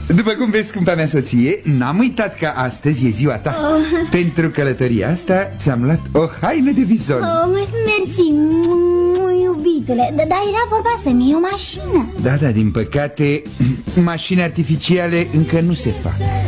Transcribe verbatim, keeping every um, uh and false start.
După cum vezi, scumpa mea soție, n-am uitat că astăzi e ziua ta. oh. Pentru călătoria asta ți-am luat o haină de vizon. oh, Mersi, iubitule. Dar era vorba să-mi iei o mașină. Da, da, din păcate, mașini artificiale încă nu se fac.